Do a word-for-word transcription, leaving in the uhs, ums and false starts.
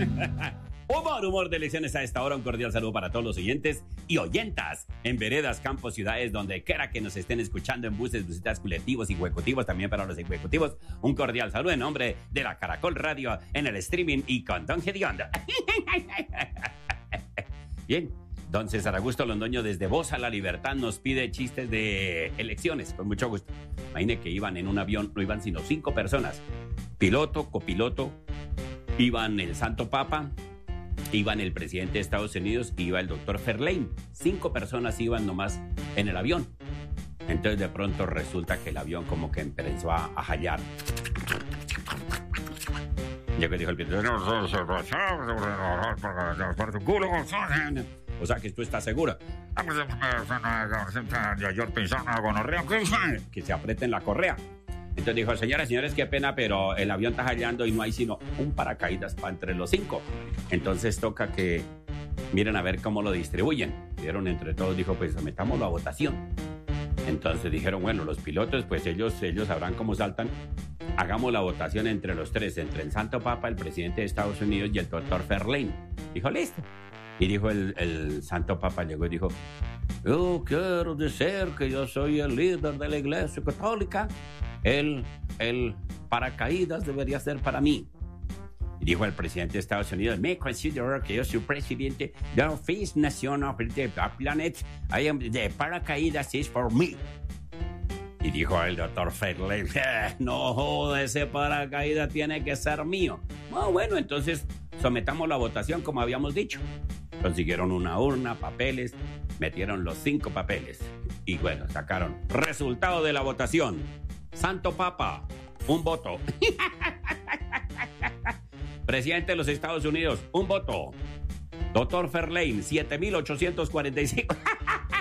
Humor, humor de lecciones a esta hora. Un cordial saludo para todos los oyentes y oyentas en veredas, campos, ciudades, donde quiera que nos estén escuchando, en buses, busitas, colectivos y ejecutivos, también para los ejecutivos. Un cordial saludo en nombre de la Caracol Radio, en el streaming y con Don Gediondo. Bien, don César Augusto Londoño desde Voz a la Libertad nos pide chistes de elecciones, con mucho gusto. Imagine que iban en un avión, no iban sino cinco personas. Piloto, copiloto, iban el Santo Papa, iban el presidente de Estados Unidos y iba el doctor Verlaine. Cinco personas iban nomás en el avión. Entonces de pronto resulta que el avión como que empezó a, a jallar. Ya que dijo el piloto, o sea que tú estás seguro que se aprieten la correa. Entonces dijo, señoras y señores, qué pena, pero el avión está hallando y no hay sino un paracaídas para entre los cinco. Entonces toca que miren a ver cómo lo distribuyen. Vieron entre todos, dijo, pues metámoslo a votación. Entonces dijeron, bueno, los pilotos, pues ellos, ellos sabrán cómo saltan. Hagamos la votación entre los tres, entre el Santo Papa, el presidente de Estados Unidos y el doctor Verlaine. Dijo, listo. Y dijo el, el Santo Papa, llegó y dijo, yo quiero decir que yo soy el líder de la Iglesia Católica. El, el paracaídas debería ser para mí. Y dijo el presidente de Estados Unidos, me considero que yo soy presidente de la First Nation of the Planet. I am, the paracaídas is for me. Y dijo el doctor Verlaine, eh, no joda, ese paracaídas tiene que ser mío. Ah, bueno, entonces sometamos la votación como habíamos dicho. Consiguieron una urna, papeles, metieron los cinco papeles. Y bueno, sacaron resultado de la votación. Santo Papa, un voto. Presidente de los Estados Unidos, un voto. Doctor Verlaine, siete mil ochocientos cuarenta y cinco.